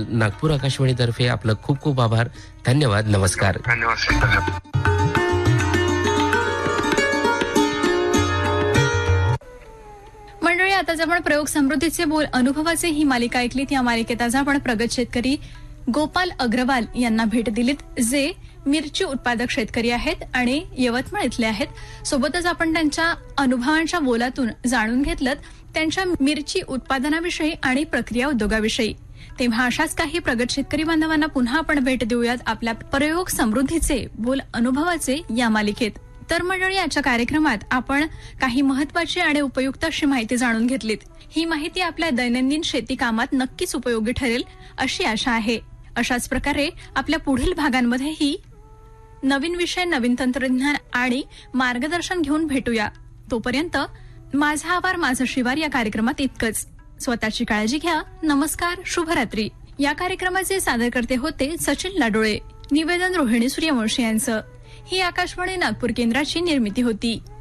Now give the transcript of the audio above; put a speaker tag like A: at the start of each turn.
A: नागपूर आकाशवाणीतर्फे आपलं खूप खूप आभार. धन्यवाद. नमस्कार.
B: धन्यवाद सर. धन्यवाद.
C: मंडळी, आताच आपण प्रयोग समृद्धीचे बोल अनुभवाचे ही मालिका ऐकलीत. या मालिकेत आज आपण प्रगत शेतकरी गोपाल अग्रवाल यांना भेट दिलीत, जे मिरची उत्पादक शेतकरी आहेत आणि यवतमाळ इथले आहेत. सोबतच आपण त्यांच्या अनुभवांच्या बोलातून जाणून घेतलं त्यांच्या मिरची उत्पादनाविषयी आणि प्रक्रिया उद्योगाविषयी. तेव्हा अशाच काही प्रगत शेतकरी बांधवांना पुन्हा आपण भेट देऊयात आपल्या प्रयोग समृद्धीचे बोल अनुभवाचे या मालिकेत. तर मंडळी, आजच्या कार्यक्रमात आपण काही महत्वाची आणि उपयुक्त अशी माहिती जाणून घेतलीत. ही माहिती आपल्या दैनंदिन शेती कामात नक्कीच उपयोगी ठरेल अशी आशा आहे. अशाच प्रकारे आपल्या पुढील भागांमध्येही नवीन विषय, नवीन तंत्रज्ञान आणि मार्गदर्शन घेऊन भेटूया. तोपर्यंत माझा आवार माझं शिवार या कार्यक्रमात इतकंच. स्वतःची काळजी घ्या. नमस्कार. शुभरात्री. या कार्यक्रमाचे सादरकर्ते होते सचिन लाडोळे. निवेदन रोहिणी सूर्यवंशी यांचं. ही आकाशवाणी नागपूर केंद्राची निर्मिती होती.